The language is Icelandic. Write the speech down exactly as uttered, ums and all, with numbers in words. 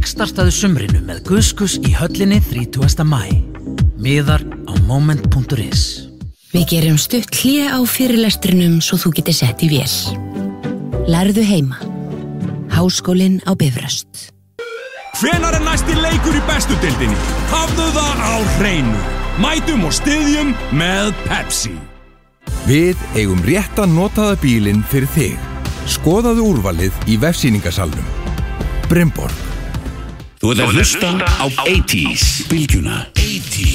kickstartaðu sumrinu með Gus-Gus í höllinni þrítugasta maí. Miðar á moment punktur is. Við gerum stutt hlé á fyrirlestrinum svo þú getur sett í vél. Lærðu heima. Háskólinn á Bifröst. Hvenær er næsti leikur í bestu deildinni? Hafðu það á hreinu. Mætum og styðjum með Pepsi. Við eigum rétta notaða bílinn fyrir þig. Skoðaðu úrvalið í vefsýningasalnum. Brimborg. Þú ert að hlusta á eighties bylgjuna. eighties